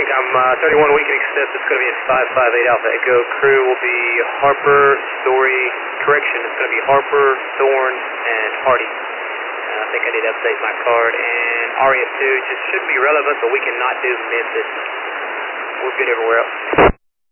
I'm 31 weekend accept. It's going to be at 558 Alpha Echo. Crew will be Harper, Story, correction, it's going to be Harper, Thorn, and Hardy. I think I need to update my card. And REF2 just shouldn't be relevant, but we cannot do Memphis. We're good everywhere else.